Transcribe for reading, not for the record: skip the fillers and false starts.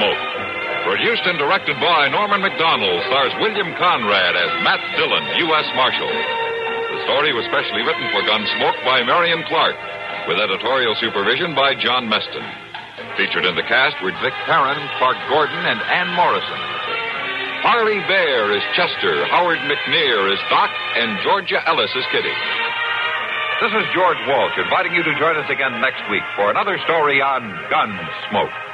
Gunsmoke. Produced and directed by Norman McDonald, stars William Conrad as Matt Dillon, U.S. Marshal. The story was specially written for Gunsmoke by Marion Clark, with editorial supervision by John Meston. Featured in the cast were Vic Perrin, Clark Gordon, and Ann Morrison. Harley Bear is Chester, Howard McNear is Doc, and Georgia Ellis is Kitty. This is George Walsh inviting you to join us again next week for another story on Gunsmoke.